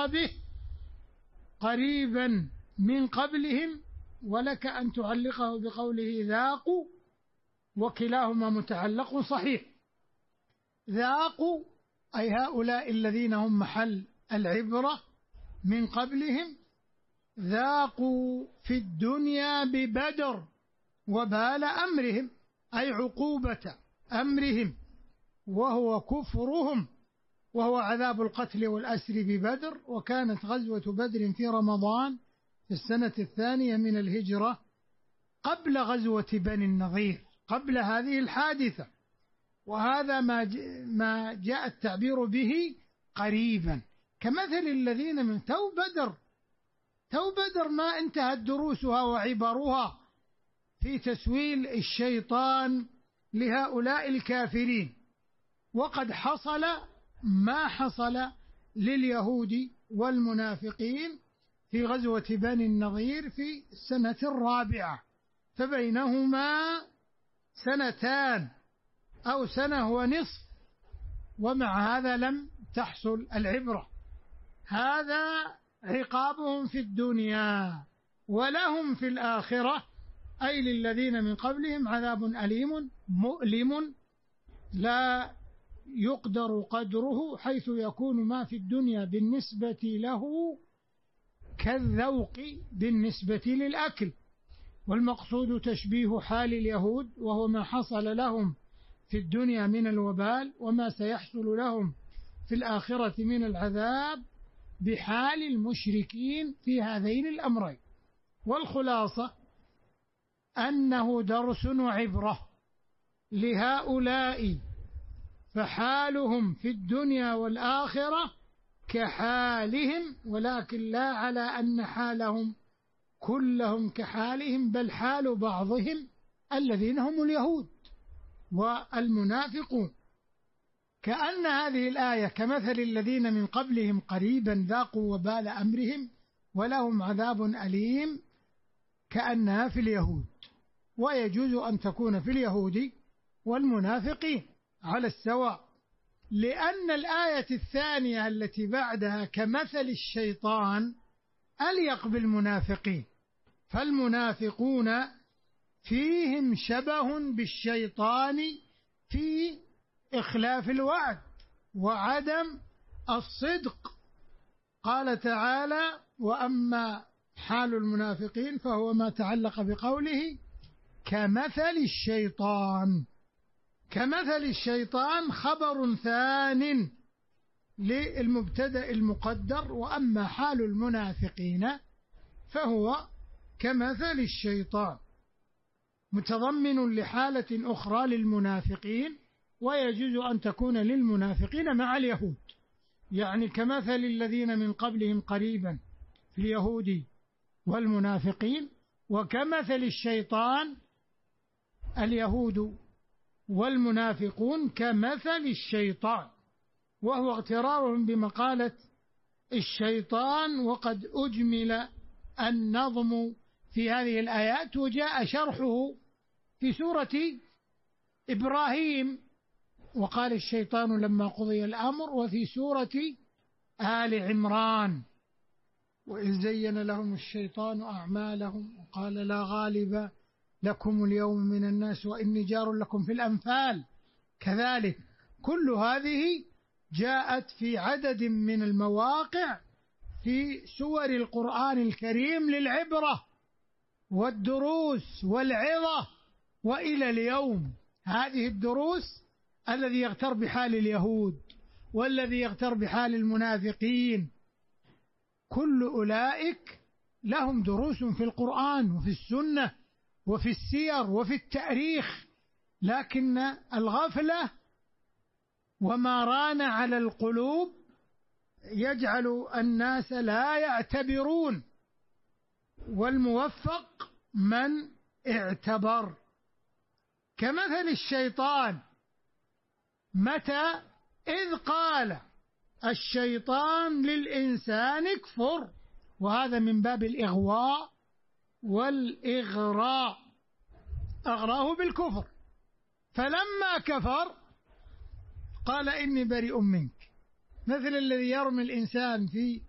به قريبا من قبلهم، ولك أن تعلقه بقوله ذاقوا، وكلاهما متعلق صحيح. ذاقوا أي هؤلاء الذين هم محل العبرة من قبلهم، ذاقوا في الدنيا ببدر وبال أمرهم، أي عقوبة أمرهم، وهو كفرهم، وهو عذاب القتل والأسر ببدر. وكانت غزوة بدر في رمضان في السنة 2 من الهجرة قبل غزوة بني النضير، قبل هذه الحادثة. وهذا ما جاء التعبير به قريبا، كمثل الذين من تو بدر ما انتهت دروسها وعبرها في تسويل الشيطان لهؤلاء الكافرين، وقد حصل ما حصل لليهود والمنافقين في غزوة بني النضير في السنة 4، فبينهما 2 أو 1.5 سنة، ومع هذا لم تحصل العبرة. هذا عقابهم في الدنيا، ولهم في الآخرة أي للذين من قبلهم عذاب أليم مؤلم لا يقدر قدره، حيث يكون ما في الدنيا بالنسبة له كالذوق بالنسبة للأكل. والمقصود تشبيه حال اليهود، وهو ما حصل لهم في الدنيا من الوبال وما سيحصل لهم في الآخرة من العذاب بحال المشركين في هذين الأمرين. والخلاصة أنه درس وعبرة لهؤلاء، فحالهم في الدنيا والآخرة كحالهم، ولكن لا على أن حالهم كلهم كحالهم، بل حال بعضهم الذين هم اليهود والمنافقون. كأن هذه الآية كمثل الذين من قبلهم قريبا ذاقوا وبال أمرهم ولهم عذاب أليم، كأنها في اليهود، ويجوز أن تكون في اليهود والمنافقين على السواء، لأن الآية الثانية التي بعدها كمثل الشيطان أليق بالمنافقين، فالمنافقون فيهم شبه بالشيطان في إخلاف الوعد وعدم الصدق. قال تعالى: وأما حال المنافقين فهو ما تعلق بقوله كمثل الشيطان. كمثل الشيطان خبر ثان للمبتدأ المقدر، وأما حال المنافقين فهو كمثل الشيطان، متضمن لحالة أخرى للمنافقين، ويجوز أن تكون للمنافقين مع اليهود، يعني كمثل الذين من قبلهم قريبا في اليهود والمنافقين، وكمثل الشيطان اليهود والمنافقون كمثل الشيطان، وهو اغترارهم بمقالة الشيطان. وقد أجمل النظم في هذه الآيات، وجاء شرحه في سورة إبراهيم: وقال الشيطان لما قضي الأمر، وفي سورة آل عمران: وإذ زين لهم الشيطان أعمالهم وقال لا غالب لكم اليوم من الناس وإني جار لكم في الأنفال. كذلك كل هذه جاءت في عدد من المواقع في سور القرآن الكريم للعبرة والدروس والعظة. وإلى اليوم هذه الدروس الذي يغتر بحال اليهود والذي يغتر بحال المنافقين، كل أولئك لهم دروس في القرآن وفي السنة وفي السير وفي التاريخ، لكن الغفلة وما ران على القلوب يجعل الناس لا يعتبرون، والموفق من اعتبر. كمثل الشيطان، متى؟ إذ قال الشيطان للإنسان اكفر، وهذا من باب الإغواء والإغراء، أغراه بالكفر، فلما كفر قال إني بريء منك، مثل الذي يرمي الإنسان في